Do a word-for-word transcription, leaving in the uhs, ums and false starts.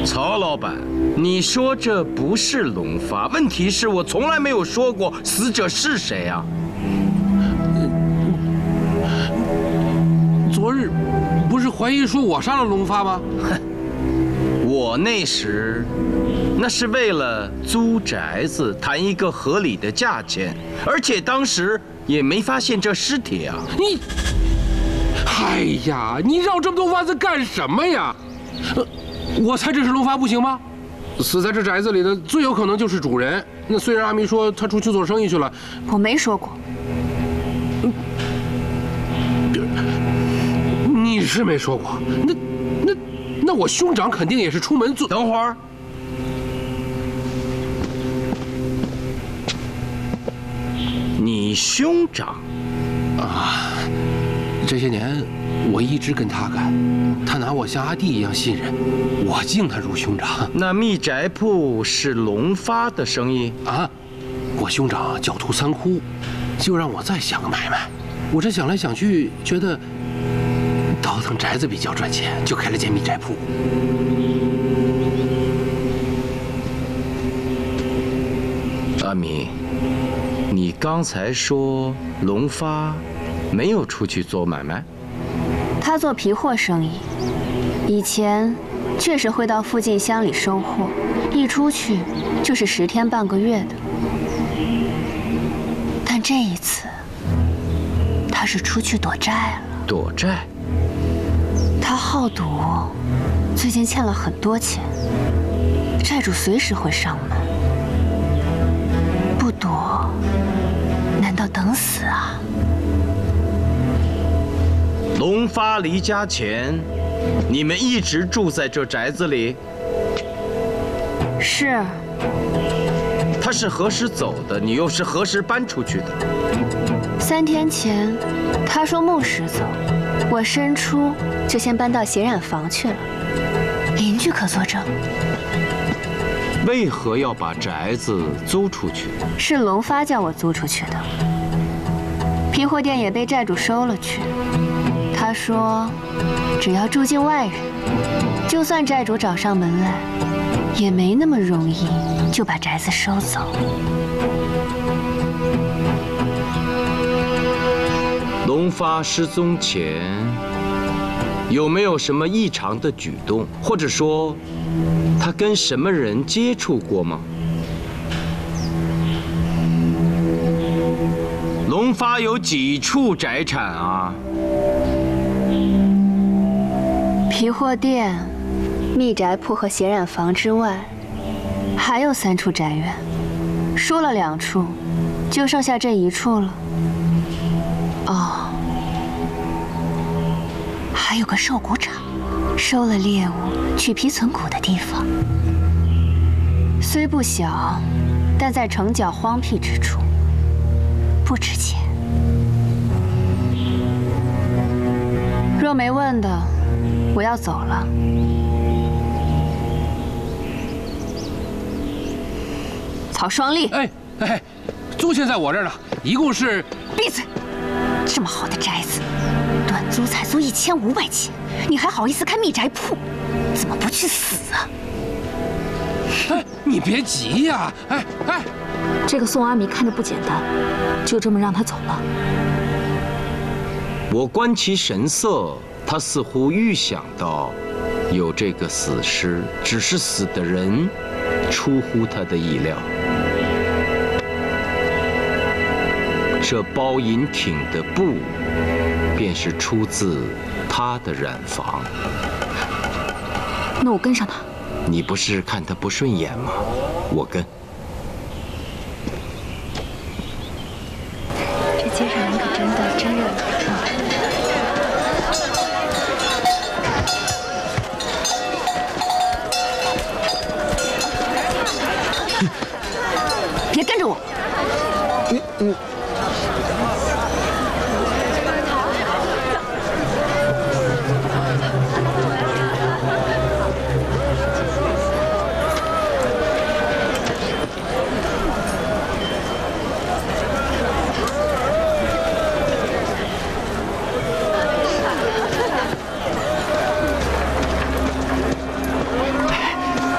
曹老板，你说这不是龙发，问题是我从来没有说过死者是谁啊。 昨日不是怀疑说我杀了龙发吗？ 哼，我那时那是为了租宅子，谈一个合理的价钱，而且当时也没发现这尸体啊。 你，哎呀，你绕这么多弯子干什么呀？呃。 我猜这是龙发不行吗？死在这宅子里的最有可能就是主人。那虽然阿弥说他出去做生意去了， 我没说过。 你是没说过。那那那我兄长肯定也是出门做。 等会儿，你兄长啊，这些年我一直跟他干。 他拿我像阿弟一样信任，我敬他如兄长。 那密宅铺是龙发的生意啊？我兄长狡兔三窟，就让我再想个买卖。我这想来想去，觉得倒腾宅子比较赚钱，就开了间密宅铺。 阿弥，你刚才说龙发没有出去做买卖？ 他做皮货生意，以前确实会到附近乡里收货，一出去就是十天半个月的。但这一次，他是出去躲债了。 躲债？ 他好赌，最近欠了很多钱，债主随时会上门。不躲，难道等死啊？ 龙发离家前，你们一直住在这宅子里？ 是。 他是何时走的？你又是何时搬出去的？ 三天前，他说木时走，我申初就先搬到血染房去了。邻居可作证。 为何要把宅子租出去？ 是龙发叫我租出去的。皮货店也被债主收了去。 他说：“只要住进外人，就算债主找上门来，也没那么容易就把宅子收走。” 龙发失踪前有没有什么异常的举动，或者说他跟什么人接触过吗？龙发有几处宅产啊？ 皮货店、密宅铺和血染房之外，还有三处宅院，说了两处，就剩下这一处了。哦，还有个兽骨场，收了猎物取皮存骨的地方，虽不小，但在城角荒僻之处，不值钱。若没问的。 我要走了。曹双立， 哎哎，租钱在我这儿呢，一共是…… 闭嘴！这么好的宅子，短租才租一千五百钱，你还好意思开密宅铺？怎么不去死啊？ 哎，你别急呀！哎哎， 这个宋阿弥看着不简单，就这么让他走了。 我观其神色。 他似乎预想到有这个死尸，只是死的人出乎他的意料。这包银挺的布，便是出自他的染房。 那我跟上他。 你不是看他不顺眼吗？我跟。 这街上人可真的真热闹。 别跟着我！ 你你